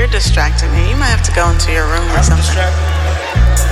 You're distracting me. You might have to go into your room or something. Distracted.